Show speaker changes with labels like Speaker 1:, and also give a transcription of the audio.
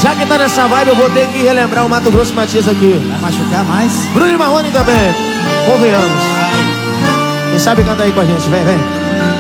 Speaker 1: Já que tá nessa vibe, eu vou ter que relembrar o Mato Grosso Matias aqui.
Speaker 2: Vai machucar mais?
Speaker 1: Bruno e Marrone também. Convenhamos. Quem sabe canta aí com a gente, vem, vem.